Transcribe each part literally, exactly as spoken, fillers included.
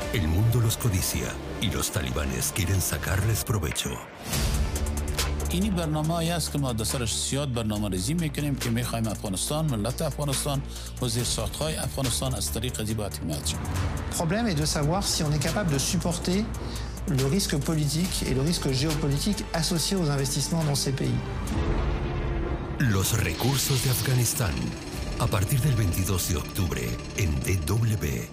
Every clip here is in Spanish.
El mundo los codicia y los talibanes quieren sacarles provecho. اینی برنامه‌ای است که ما در سرش زیاد برنامه‌ریزی می‌کنیم که می‌خوایم افغانستان، ملت افغانستان و زیرساخت‌های افغانستان از طریق زیبا حمایت شود. Le problème est de savoir si on est capable de supporter le risque politique et le risque géopolitique associé aux investissements dans ces pays. Los recursos de Afganistán, a partir del veintidós de octubre en D W.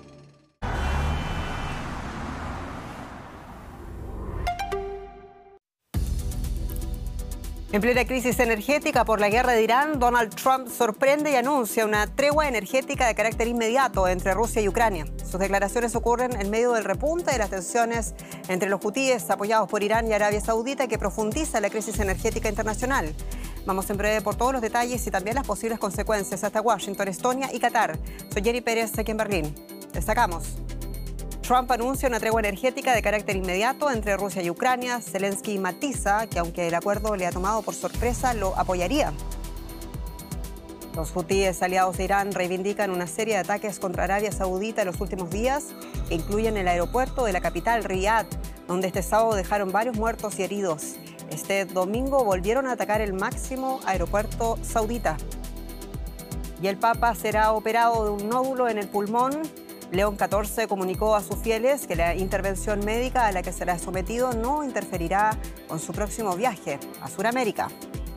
En plena crisis energética por la guerra de Irán, Donald Trump sorprende y anuncia una tregua energética de carácter inmediato entre Rusia y Ucrania. Sus declaraciones ocurren en medio del repunte de las tensiones entre los hutíes apoyados por Irán y Arabia Saudita, que profundiza la crisis energética internacional. Vamos en breve por todos los detalles y también las posibles consecuencias hasta Washington, Estonia y Qatar. Soy Jenny Pérez, aquí en Berlín. Destacamos. Trump anuncia una tregua energética de carácter inmediato entre Rusia y Ucrania. Zelensky matiza que aunque el acuerdo le ha tomado por sorpresa, lo apoyaría. Los hutíes aliados de Irán reivindican una serie de ataques contra Arabia Saudita en los últimos días, que incluyen el aeropuerto de la capital, Riad, donde este sábado dejaron varios muertos y heridos. Este domingo volvieron a atacar el máximo aeropuerto saudita. Y el Papa será operado de un nódulo en el pulmón. León catorce comunicó a sus fieles que la intervención médica a la que será sometido no interferirá con su próximo viaje a Sudamérica.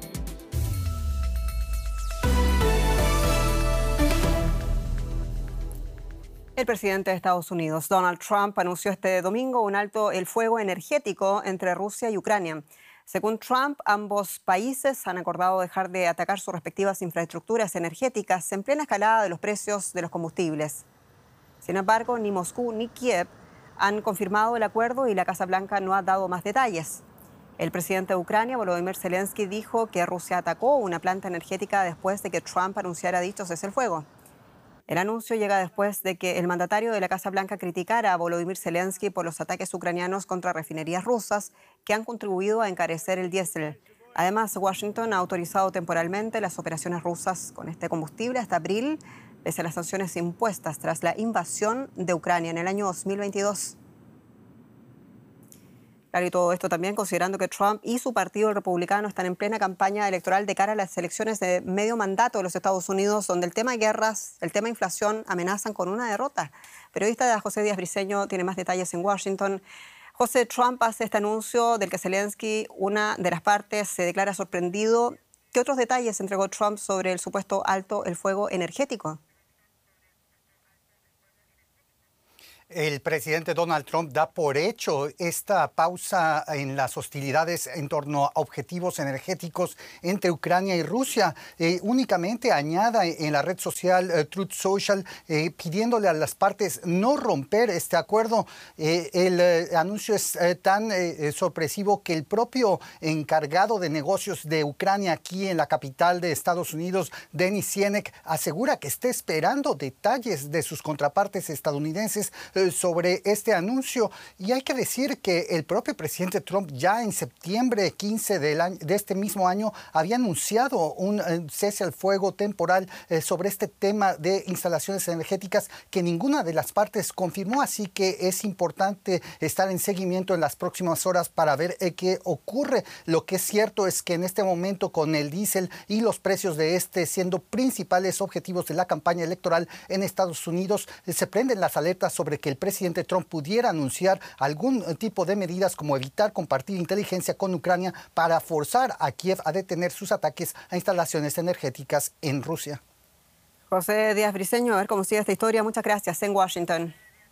El presidente de Estados Unidos, Donald Trump, anunció este domingo un alto el fuego energético entre Rusia y Ucrania. Según Trump, ambos países han acordado dejar de atacar sus respectivas infraestructuras energéticas en plena escalada de los precios de los combustibles. Sin embargo, ni Moscú ni Kiev han confirmado el acuerdo y la Casa Blanca no ha dado más detalles. El presidente de Ucrania, Volodymyr Zelensky, dijo que Rusia atacó una planta energética después de que Trump anunciara dicho cese el fuego. El anuncio llega después de que el mandatario de la Casa Blanca criticara a Volodymyr Zelensky por los ataques ucranianos contra refinerías rusas que han contribuido a encarecer el diésel. Además, Washington ha autorizado temporalmente las operaciones rusas con este combustible hasta abril, pese a las sanciones impuestas tras la invasión de Ucrania en el año dos mil veintidós. Claro, y todo esto también considerando que Trump y su partido, el republicano, están en plena campaña electoral de cara a las elecciones de medio mandato de los Estados Unidos, donde el tema guerras, el tema inflación amenazan con una derrota. Periodista José Díaz Briceño tiene más detalles en Washington. José, Trump hace este anuncio del que Zelensky, una de las partes, se declara sorprendido. ¿Qué otros detalles entregó Trump sobre el supuesto alto el fuego energético? El presidente Donald Trump da por hecho esta pausa en las hostilidades en torno a objetivos energéticos entre Ucrania y Rusia. Eh, únicamente añade en la red social eh, Truth Social eh, pidiéndole a las partes no romper este acuerdo. Eh, el eh, anuncio es eh, tan eh, sorpresivo que el propio encargado de negocios de Ucrania aquí en la capital de Estados Unidos, Denis Sienek, asegura que está esperando detalles de sus contrapartes estadounidenses sobre este anuncio. Y hay que decir que el propio presidente Trump ya en septiembre quince del año, de este mismo año había anunciado un eh, cese al fuego temporal eh, sobre este tema de instalaciones energéticas que ninguna de las partes confirmó, así que es importante estar en seguimiento en las próximas horas para ver eh, qué ocurre. Lo que es cierto es que en este momento, con el diésel y los precios de este siendo principales objetivos de la campaña electoral en Estados Unidos, eh, se prenden las alertas sobre que el presidente Trump pudiera anunciar algún tipo de medidas como evitar compartir inteligencia con Ucrania para forzar a Kiev a detener sus ataques a instalaciones energéticas en Rusia. José Díaz Briceño, a ver cómo sigue esta historia. Muchas gracias en Washington.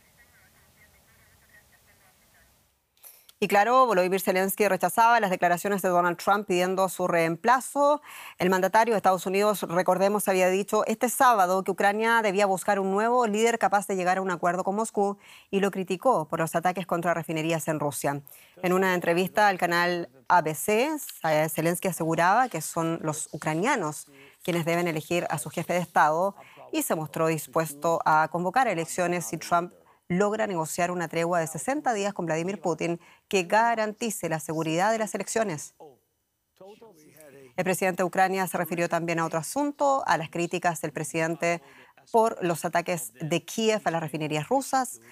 Y claro, Volodymyr Zelensky rechazaba las declaraciones de Donald Trump pidiendo su reemplazo. El mandatario de Estados Unidos, recordemos, había dicho este sábado que Ucrania debía buscar un nuevo líder capaz de llegar a un acuerdo con Moscú y lo criticó por los ataques contra refinerías en Rusia. En una entrevista al canal A B C, Zelensky aseguraba que son los ucranianos quienes deben elegir a su jefe de Estado y se mostró dispuesto a convocar elecciones si Trump logra negociar una tregua de sesenta días con Vladimir Putin que garantice la seguridad de las elecciones. El presidente de Ucrania se refirió también a otro asunto, a las críticas del presidente por los ataques de Kiev a las refinerías rusas.